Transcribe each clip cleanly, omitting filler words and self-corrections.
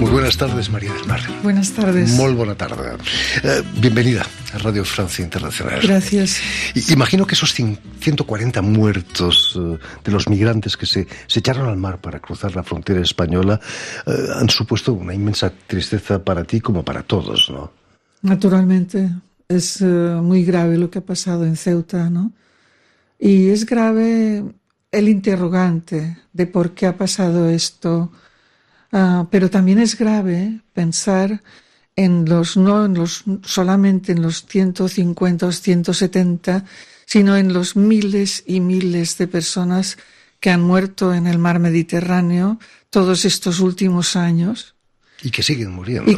Buenas tardes, María del Mar. Buenas tardes. Molt bona tarda. Bienvenida a Radio Francia Internacional. Gracias. Imagino que esos 140 muertos de los migrantes que se echaron al mar para cruzar la frontera española han supuesto una inmensa tristeza para ti como para todos, ¿no? Naturalmente. Es muy grave lo que ha pasado en Ceuta, ¿no? Y es grave el interrogante de por qué ha pasado esto. Pero también es grave pensar no solamente en los 150 o 170, sino en los miles y miles de personas que han muerto en el mar Mediterráneo todos estos últimos años. Y que siguen muriendo.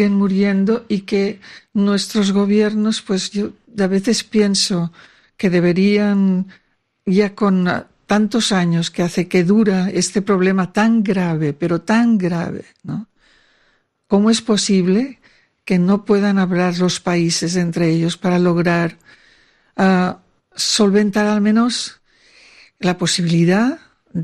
Y que nuestros gobiernos, pues yo a veces pienso que deberían, ya con tantos años que hace que dura este problema tan grave, pero tan grave, ¿no? ¿Cómo es posible que no puedan hablar los países entre ellos para lograr solventar al menos la posibilidad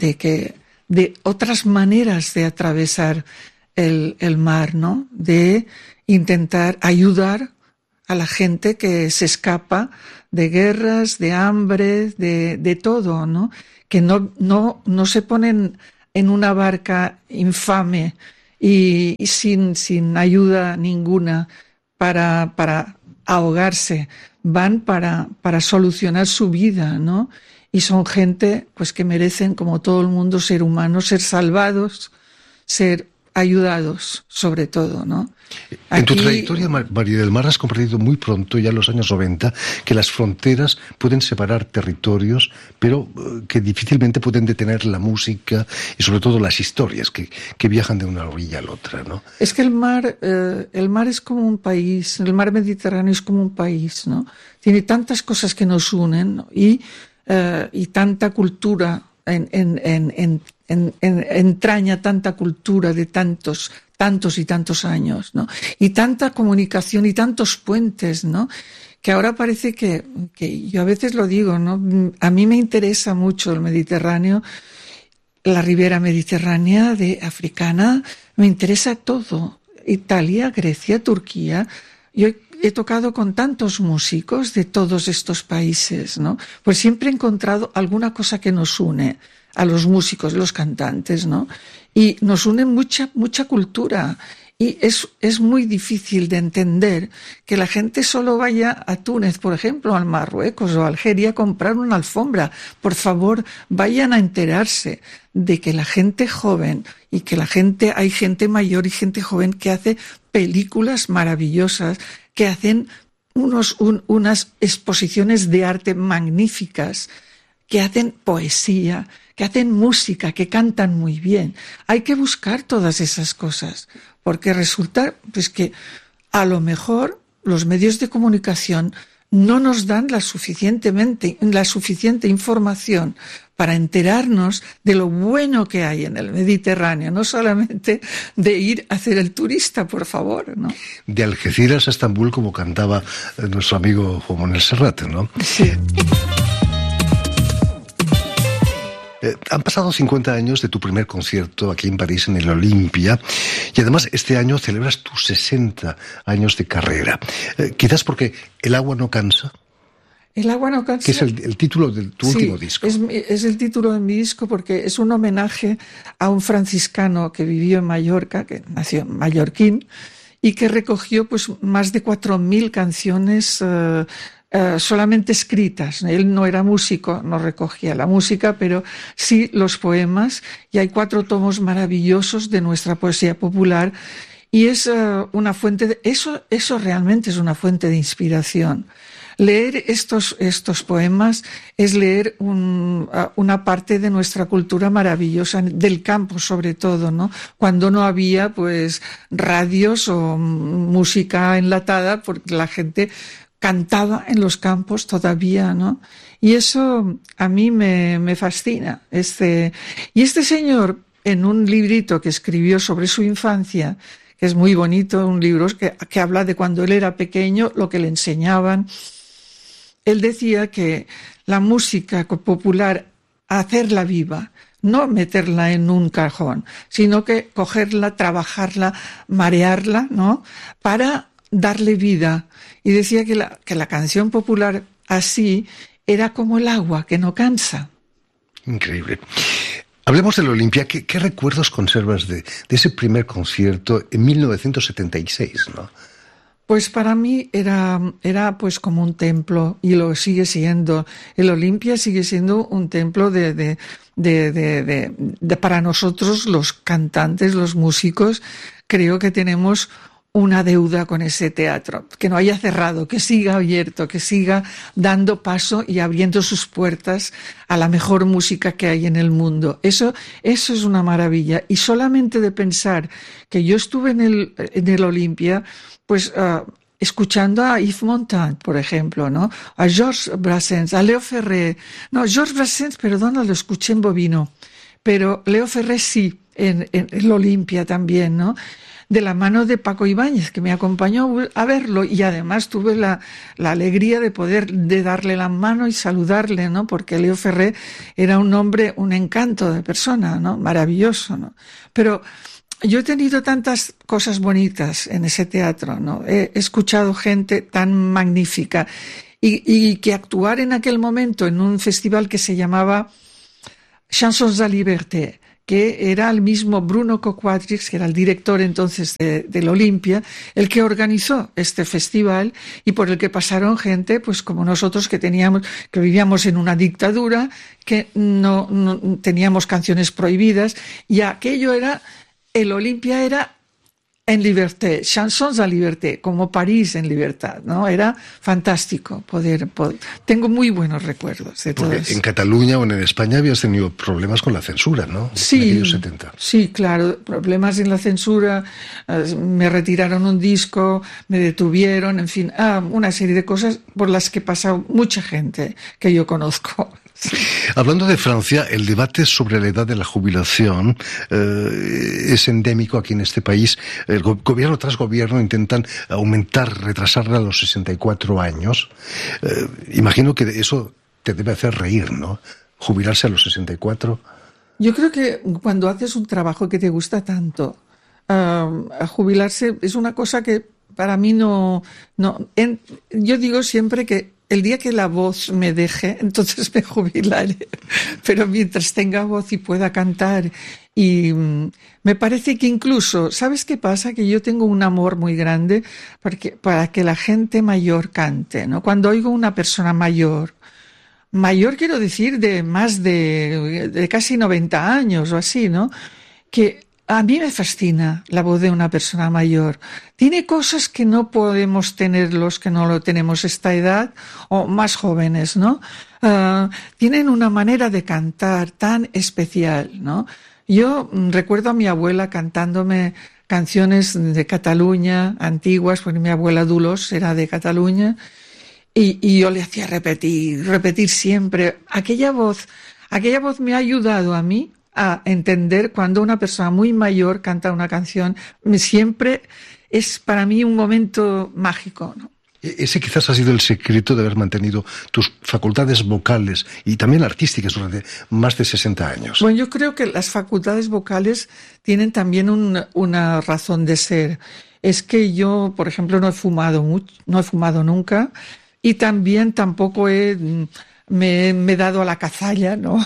de otras maneras de atravesar el mar, ¿no? De intentar ayudar a la gente que se escapa de guerras, de hambre, de todo, ¿no? Que no se ponen en una barca infame y sin ayuda ninguna para ahogarse, van para solucionar su vida, ¿no? Y son gente pues que merecen, como todo el mundo, ser humanos, ser salvados, ser ayudados, sobre todo, ¿no? En tu trayectoria, María del Mar, has comprendido muy pronto, ya en los años 90, que las fronteras pueden separar territorios, pero que difícilmente pueden detener la música y sobre todo las historias que viajan de una orilla a la otra, ¿no? Es que el mar es como un país, el mar Mediterráneo es como un país, ¿no? Tiene tantas cosas que nos unen, ¿no? Y tanta cultura entraña tanta cultura de tantos y tantos años, ¿no? Y tanta comunicación y tantos puentes, ¿no? Que ahora parece que yo a veces lo digo, ¿no? A mí me interesa mucho el Mediterráneo, la ribera mediterránea africana, me interesa todo. Italia, Grecia, Turquía. Yo he tocado con tantos músicos de todos estos países, ¿no? Pues siempre he encontrado alguna cosa que nos une a los músicos, los cantantes, ¿no? Y nos une mucha cultura. Y es muy difícil de entender que la gente solo vaya a Túnez, por ejemplo, al Marruecos o a Algeria a comprar una alfombra. Por favor, vayan a enterarse de que la gente joven y que hay gente mayor y gente joven que hace películas maravillosas, que hacen unas exposiciones de arte magníficas, que hacen poesía, que hacen música, que cantan muy bien. Hay que buscar todas esas cosas, porque resulta pues que a lo mejor los medios de comunicación no nos dan la suficiente información para enterarnos de lo bueno que hay en el Mediterráneo, no solamente de ir a hacer el turista, por favor, ¿no? De Algeciras a Estambul, como cantaba nuestro amigo Juan Manuel Serrat, ¿no? Sí. Han pasado 50 años de tu primer concierto aquí en París, en el Olympia, y además este año celebras tus 60 años de carrera. Quizás porque el agua no cansa. El agua no cansa. Que es el título de tu último disco. Es el título de mi disco porque es un homenaje a un franciscano que vivió en Mallorca, que nació en mallorquín, y que recogió pues más de 4.000 canciones solamente escritas. Él no era músico, no recogía la música, pero sí los poemas, y hay 4 tomos maravillosos de nuestra poesía popular, y es una fuente eso realmente es una fuente de inspiración. Leer estos poemas es leer una parte de nuestra cultura maravillosa, del campo sobre todo, ¿no? Cuando no había pues radios o música enlatada, porque la gente cantaba en los campos todavía, ¿no? Y eso a mí me fascina. Y este señor, en un librito que escribió sobre su infancia, que es muy bonito, un libro que habla de cuando él era pequeño, lo que le enseñaban, él decía que la música popular, hacerla viva, no meterla en un cajón, sino que cogerla, trabajarla, marearla, ¿no? Para darle vida. Y decía que la canción popular así era como el agua, que no cansa. Increíble. Hablemos del Olimpia. ¿Qué recuerdos conservas de ese primer concierto en 1976, ¿no? Pues para mí era pues como un templo, y lo sigue siendo. El Olimpia sigue siendo un templo para nosotros, los cantantes, los músicos. Creo que tenemos una deuda con ese teatro, que no haya cerrado, que siga abierto, que siga dando paso y abriendo sus puertas a la mejor música que hay en el mundo. Eso es una maravilla. Y solamente de pensar que yo estuve en el Olimpia, pues escuchando a Yves Montand, por ejemplo, ¿no? A Georges Brassens, a Leo Ferré. No, Georges Brassens, perdona, lo escuché en bovino, pero Leo Ferré sí, en el Olimpia también, ¿no? De la mano de Paco Ibáñez, que me acompañó a verlo, y además tuve la alegría de darle la mano y saludarle, ¿no? Porque Leo Ferré era un hombre, un encanto de persona, ¿no? Maravilloso, ¿no? Pero yo he tenido tantas cosas bonitas en ese teatro, ¿no? He escuchado gente tan magnífica, y que actuar en aquel momento en un festival que se llamaba Chansons à Liberté, que era el mismo Bruno Coquatrix, que era el director entonces del Olimpia, el que organizó este festival, y por el que pasaron gente, pues como nosotros, que vivíamos en una dictadura, que no teníamos canciones prohibidas, y el Olimpia era en liberté, chansons à liberté, como París en libertad, ¿no? Era fantástico poder. Tengo muy buenos recuerdos de todo eso. En Cataluña o en España habías tenido problemas con la censura, ¿no? Sí, en aquellos 70. Sí, claro, problemas en la censura, me retiraron un disco, me detuvieron, en fin, una serie de cosas por las que pasa mucha gente que yo conozco. Sí. Hablando de Francia, el debate sobre la edad de la jubilación es endémico aquí en este país. El gobierno tras gobierno intentan retrasarla a los 64 años. Imagino que eso te debe hacer reír, ¿no? Jubilarse a los 64. Yo creo que cuando haces un trabajo que te gusta tanto, jubilarse es una cosa que para mí no. Yo digo siempre que el día que la voz me deje, entonces me jubilaré. Pero mientras tenga voz y pueda cantar. Y me parece que incluso, ¿sabes qué pasa? Que yo tengo un amor muy grande para que la gente mayor cante, ¿no? Cuando oigo una persona mayor quiero decir de más de casi 90 años o así, ¿no? Que a mí me fascina la voz de una persona mayor. Tiene cosas que no podemos tener los que no lo tenemos esta edad, o más jóvenes, ¿no? Tienen una manera de cantar tan especial, ¿no? Yo recuerdo a mi abuela cantándome canciones de Cataluña antiguas, porque mi abuela Dolors era de Cataluña, y yo le hacía repetir siempre. Aquella voz me ha ayudado a mí a entender cuando una persona muy mayor canta una canción. Siempre es para mí un momento mágico, ¿no? Ese quizás ha sido el secreto de haber mantenido tus facultades vocales y también artísticas durante más de 60 años. Bueno, yo creo que las facultades vocales tienen también una razón de ser. Es que yo, por ejemplo, no he fumado nunca, y también tampoco me he dado a la cazalla, ¿no?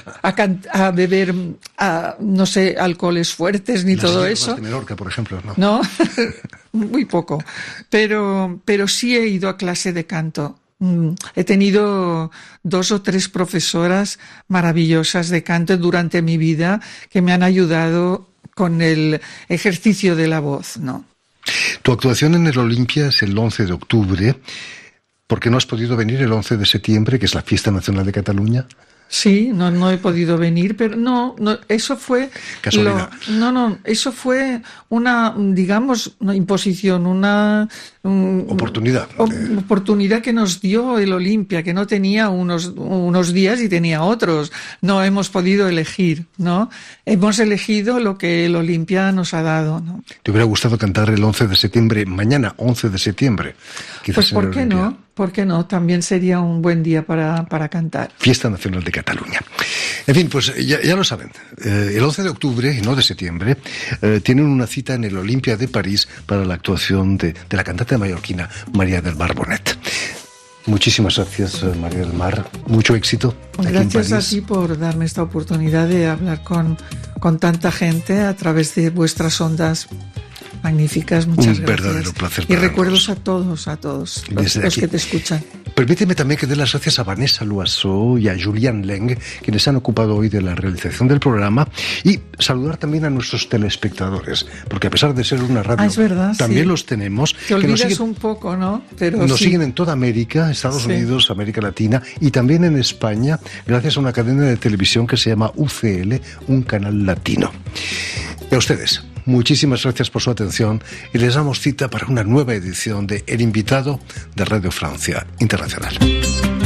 a beber, no sé, alcoholes fuertes ni todo eso. De Menorca, por ejemplo, ¿no? No, muy poco. Pero sí he ido a clase de canto. He tenido 2 o 3 profesoras maravillosas de canto durante mi vida que me han ayudado con el ejercicio de la voz, ¿no? Tu actuación en el Olimpia es el 11 de octubre. ¿Por qué no has podido venir el 11 de septiembre, que es la Fiesta Nacional de Cataluña? Sí, no he podido venir, pero no, eso fue... Casualidad. Eso fue una, digamos, una imposición, una... Oportunidad. Oportunidad que nos dio el Olimpia, que no tenía unos días y tenía otros. No hemos podido elegir, ¿no? Hemos elegido lo que el Olimpia nos ha dado, ¿no? ¿Te hubiera gustado cantar el 11 de septiembre, mañana, 11 de septiembre? Pues ¿por qué no? ¿Por qué no? También sería un buen día para cantar. Fiesta Nacional de Cataluña. En fin, pues ya lo saben. El 11 de octubre, y no de septiembre, tienen una cita en el Olympia de París para la actuación de la cantante mallorquina María del Mar Bonet. Muchísimas gracias, María del Mar. Mucho éxito. Gracias a ti por darme esta oportunidad de hablar con tanta gente a través de vuestras ondas magníficas. Muchas gracias. Un verdadero placer. Y recuerdos a todos los que te escuchan. Permíteme también que dé las gracias a Vanessa Loiseau y a Julián Leng, quienes se han ocupado hoy de la realización del programa, y saludar también a nuestros telespectadores, porque a pesar de ser una radio, es verdad, también los tenemos. Te olvidas un poco, ¿no? Pero nos siguen en toda América, Estados Unidos, América Latina, y también en España, gracias a una cadena de televisión que se llama UCL, un canal latino. Y a ustedes, muchísimas gracias por su atención y les damos cita para una nueva edición de El Invitado de Radio Francia Internacional.